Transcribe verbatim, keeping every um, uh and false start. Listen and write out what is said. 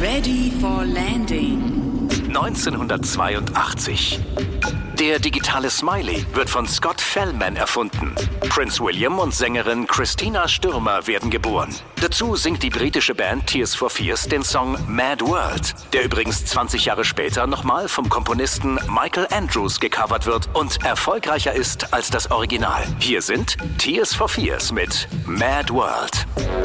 Ready for landing. neunzehnhundertzweiundachtzig. Der digitale Smiley wird von Scott Fellman erfunden. Prince William und Sängerin Christina Stürmer werden geboren. Dazu singt die britische Band Tears for Fears den Song Mad World, der übrigens zwanzig Jahre später nochmal vom Komponisten Michael Andrews gecovert wird und erfolgreicher ist als das Original. Hier sind Tears for Fears mit Mad World.